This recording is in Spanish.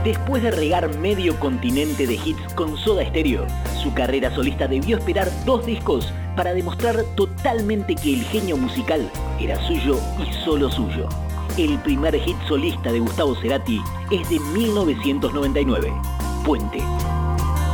Después de regar medio continente de hits con Soda Stereo, su carrera solista debió esperar 2 discos para demostrar totalmente que el genio musical era suyo y solo suyo. El primer hit solista de Gustavo Cerati es de 1999, Puente.